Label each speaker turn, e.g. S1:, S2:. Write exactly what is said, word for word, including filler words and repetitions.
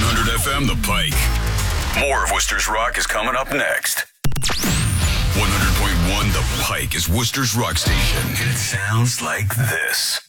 S1: hundred F M, The Pike. More of Worcester's Rock is coming up next. one hundred point one The Pike is Worcester's Rock Station. And it sounds like this.